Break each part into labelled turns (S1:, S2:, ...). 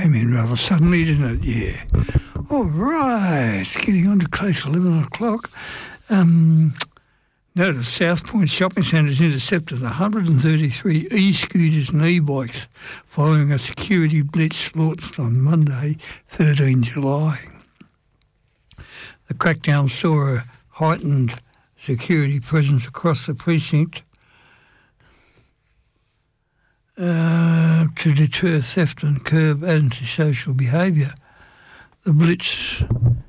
S1: came in rather suddenly, didn't it? Yeah. All right, getting on to close to 11 o'clock. Notice South Point Shopping Centre has intercepted 133 e-scooters and e-bikes following a security blitz launched on Monday, 13 July. The crackdown saw a heightened security presence across the precinct to deter theft and curb antisocial behaviour. The blitz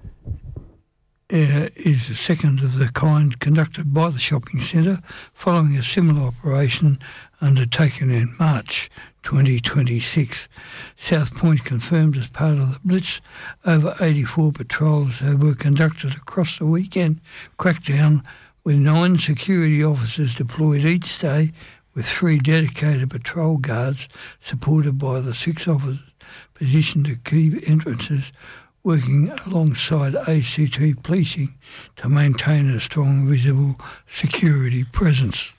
S1: is the second of the kind conducted by the shopping centre, following a similar operation undertaken in March 2026. South Point confirmed as part of the blitz over 84 patrols that were conducted across the weekend crackdown, with 9 security officers deployed each day, with 3 dedicated patrol guards supported by the 6 officers positioned to key entrances, working alongside ACT policing to maintain a strong visible security presence.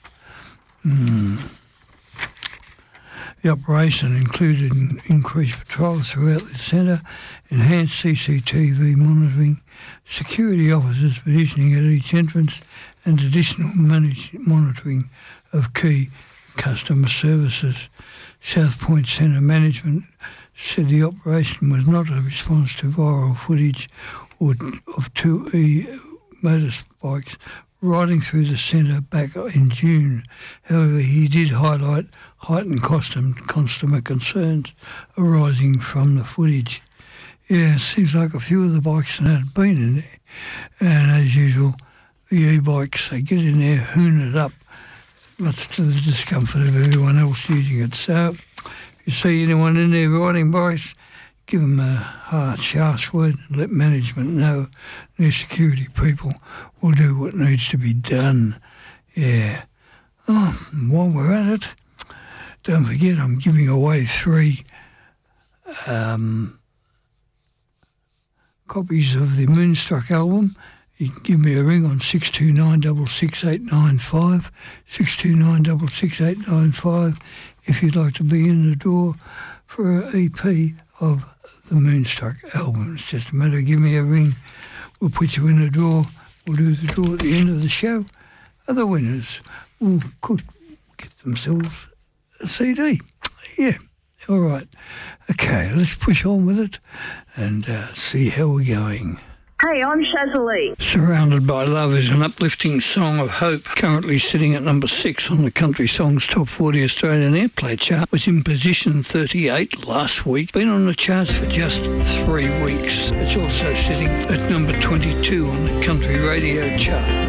S1: The operation included increased patrols throughout the centre, enhanced CCTV monitoring, security officers positioning at each entrance, and additional monitoring of key customer services. South Point Centre management said the operation was not a response to viral footage of 2 motorbikes riding through the centre back in June. However, he did highlight heightened customer concerns arising from the footage. Yeah, it seems like a few of the bikes had been in there. And as usual, the e-bikes, they get in there, hoon it up, much to the discomfort of everyone else using it. So if you see anyone in there riding bikes, give them a harsh word and let management know their security people will do what needs to be done. Yeah. Oh, while we're at it, don't forget I'm giving away 3 copies of the Moonstruck album. You can give me a ring on 629 66895, 629 66895, if you'd like to be in the door for an EP of the Moonstruck album. It's just a matter of give me a ring. We'll put you in the door. We'll do the draw at the end of the show. Other winners could get themselves a CD. Yeah, all right. Okay, let's push on with it and see how we're going.
S2: Hey, I'm Shazali.
S1: Surrounded by Love is an uplifting song of hope, currently sitting at number 6 on the Country Songs Top 40 Australian Airplay chart. Was in position 38 last week. Been on the charts for just 3 weeks. It's also sitting at number 22 on the Country Radio chart.